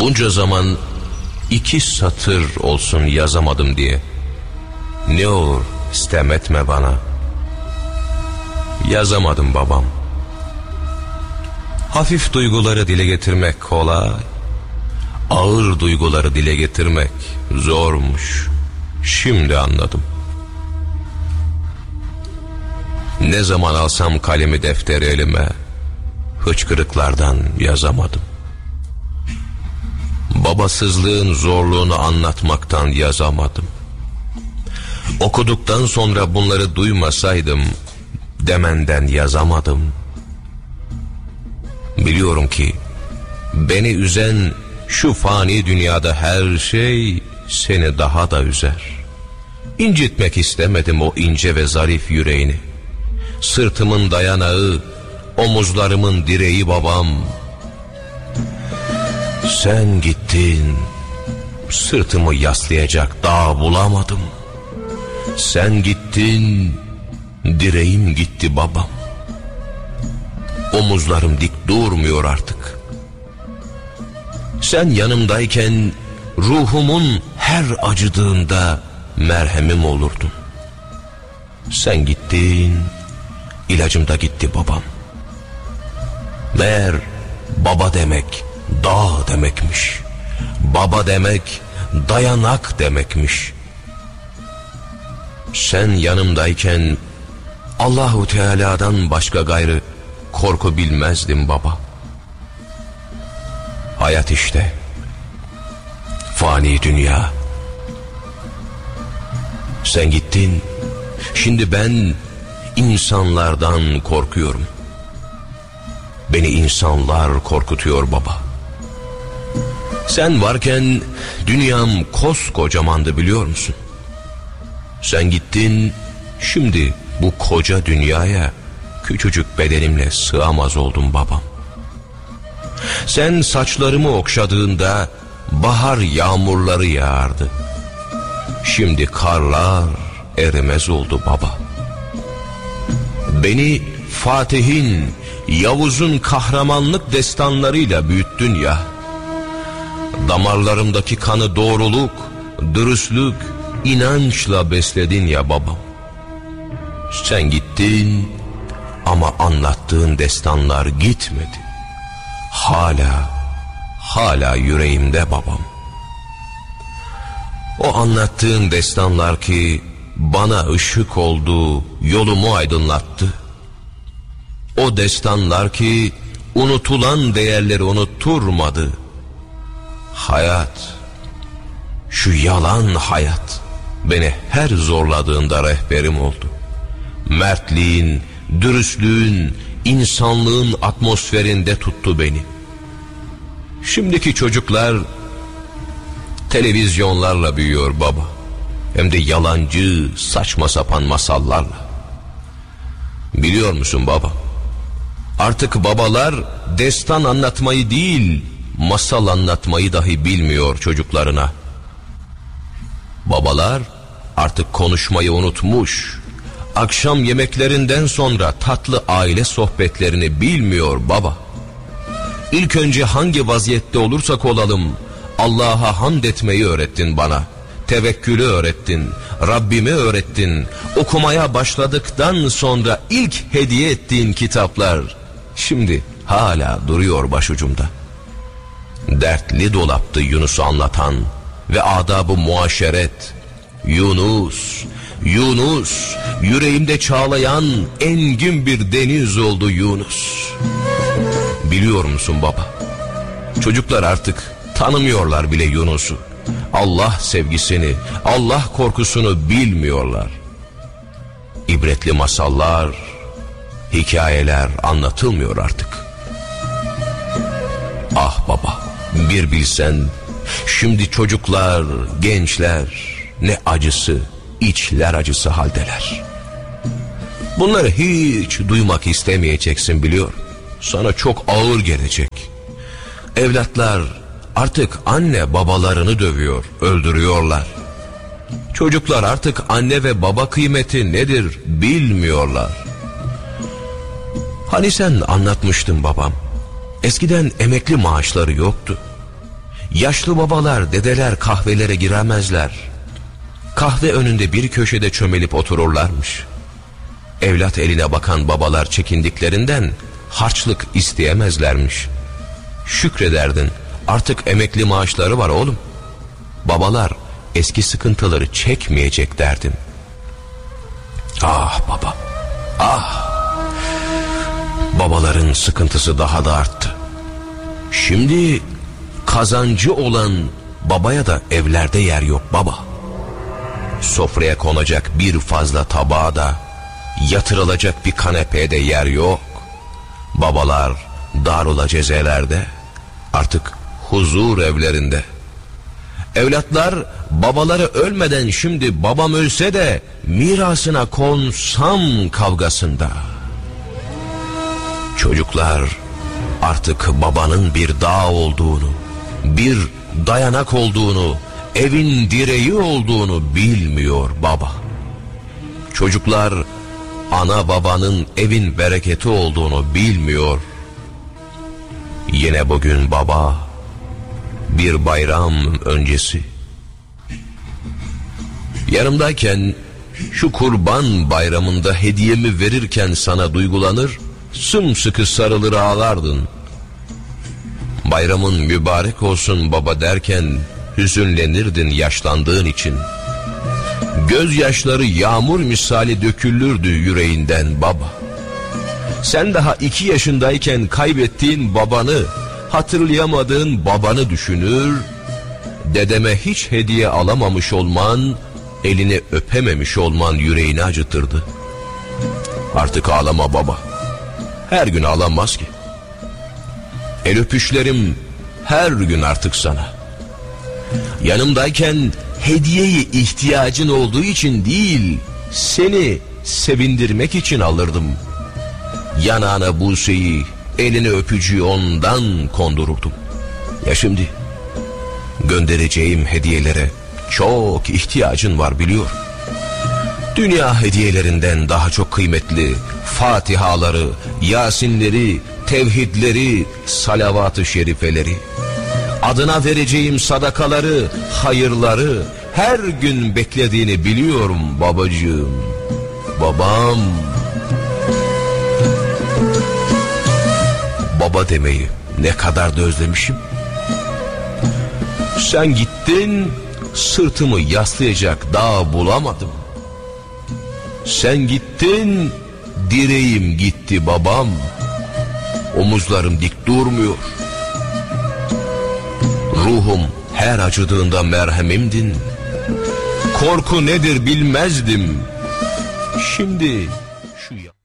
Bunca zaman 2 satır olsun yazamadım diye. Ne olur sitem etme bana. Yazamadım babam. Hafif duyguları dile getirmek kolay, ağır duyguları dile getirmek zormuş. Şimdi anladım. Ne zaman alsam kalemi defteri elime, hıçkırıklardan yazamadım. Babasızlığın zorluğunu anlatmaktan yazamadım. Okuduktan sonra bunları duymasaydım demenden yazamadım. Biliyorum ki beni üzen şu fani dünyada her şey seni daha da üzer. İncitmek istemedim o ince ve zarif yüreğini. Sırtımın dayanağı, omuzlarımın direği babam. Sen gittin, sırtımı yaslayacak dağ bulamadım. Sen gittin, direğim gitti babam. Omuzlarım dik durmuyor artık. Sen yanımdayken ruhumun her acıdığında merhemim olurdun. Sen gittin, ilacım da gitti babam. Meğer baba demek dağ demekmiş. Baba demek dayanak demekmiş. Sen yanımdayken Allahu Teala'dan başka gayrı korku bilmezdim baba. Hayat işte, fani dünya. Sen gittin, şimdi ben insanlardan korkuyorum. Beni insanlar korkutuyor baba. Sen varken dünyam koskocamandı biliyor musun? Sen gittin, şimdi bu koca dünyaya küçücük bedenimle sığamaz oldum babam. Sen saçlarımı okşadığında bahar yağmurları yağardı. Şimdi karlar erimez oldu baba. Beni Fatih'in, Yavuz'un kahramanlık destanlarıyla büyüttün ya. Damarlarımdaki kanı doğruluk, dürüstlük, inançla besledin ya babam. Sen gittin ama anlattığın destanlar gitmedi. Hala yüreğimde babam. O anlattığın destanlar ki bana ışık oldu, yolumu aydınlattı. O destanlar ki unutulan değerleri unutturmadı. Hayat, şu yalan hayat beni her zorladığında rehberim oldu. Mertliğin, dürüstlüğün, insanlığın atmosferinde tuttu beni. Şimdiki çocuklar televizyonlarla büyüyor baba. Hem de yalancı, saçma sapan masallarla. Biliyor musun baba? Artık babalar destan anlatmayı değil, masal anlatmayı dahi bilmiyor çocuklarına. Babalar artık konuşmayı unutmuş. Akşam yemeklerinden sonra tatlı aile sohbetlerini bilmiyor baba. İlk önce hangi vaziyette olursak olalım Allah'a hamd etmeyi öğrettin bana. Tevekkülü öğrettin, Rabbimi öğrettin. Okumaya başladıktan sonra ilk hediye ettiğin kitaplar şimdi hala duruyor başucumda. Dertli dolaptı Yunus'u anlatan ve adab-ı muaşeret. Yunus, yüreğimde çağlayan engin bir deniz oldu Yunus. Biliyor musun baba? Çocuklar artık tanımıyorlar bile Yunus'u. Allah sevgisini, Allah korkusunu bilmiyorlar. İbretli masallar, hikayeler anlatılmıyor artık. Ah baba, bir bilsen, şimdi çocuklar, gençler ne acısı, içler acısı haldeler. Bunları hiç duymak istemeyeceksin biliyor. Sana çok ağır gelecek. Evlatlar artık anne babalarını dövüyor, öldürüyorlar. Çocuklar artık anne ve baba kıymeti nedir bilmiyorlar. Hani sen anlatmıştın babam. Eskiden emekli maaşları yoktu. Yaşlı babalar, dedeler kahvelere giremezler. Kahve önünde bir köşede çömelip otururlarmış. Evlat eline bakan babalar çekindiklerinden harçlık isteyemezlermiş. Şükrederdin, artık emekli maaşları var oğlum. Babalar eski sıkıntıları çekmeyecek derdim. Ah baba, ah! Babaların sıkıntısı daha da arttı. Şimdi kazancı olan babaya da evlerde yer yok baba. Sofraya konacak bir fazla tabağa da, yatırılacak bir kanepeye de yer yok. Babalar darul cezelerde, artık huzur evlerinde. Evlatlar babaları ölmeden şimdi babam ölse de mirasına konsam kavgasında. Çocuklar artık babanın bir dağ olduğunu, bir dayanak olduğunu, evin direği olduğunu bilmiyor baba. Çocuklar ana babanın evin bereketi olduğunu bilmiyor. Yine bugün baba, bir bayram öncesi. Yanımdayken şu kurban bayramında hediyemi verirken sana duygulanır, sımsıkı sarılır ağlardın. Bayramın mübarek olsun baba derken hüzünlenirdin yaşlandığın için. Gözyaşları yağmur misali dökülürdü yüreğinden baba. Sen daha 2 yaşındayken kaybettiğin babanı, hatırlayamadığın babanı düşünür, dedeme hiç hediye alamamış olman, elini öpememiş olman yüreğini acıtırdı. Artık ağlama baba. Her gün ağlanmaz ki. El öpüşlerim her gün artık sana. Yanımdayken hediyeyi ihtiyacın olduğu için değil, seni sevindirmek için alırdım. Yanağına buseyi, eline öpücüğü ondan kondururdum. Ya şimdi göndereceğim hediyelere çok ihtiyacın var biliyorum. Dünya hediyelerinden daha çok kıymetli Fatihaları, Yasinleri, tevhidleri, salavat-ı şerifeleri, adına vereceğim sadakaları, hayırları her gün beklediğini biliyorum babacığım. Babam. Baba demeyi ne kadar da özlemişim. Sen gittin, sırtımı yaslayacak dağ bulamadım. Sen gittin, direğim gitti babam. Omuzlarım dik durmuyor. Ruhum her acıdığında merhemimdin. Korku nedir bilmezdim. Şimdi